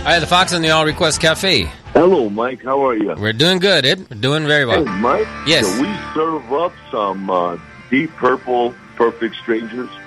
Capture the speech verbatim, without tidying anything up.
Hi, the Fox and the All Request Cafe. Hello, Mike. How are you? We're doing good, Ed. We're doing very well. Hey, Mike. Yes. Can we serve up some uh, Deep Purple Perfect Strangers?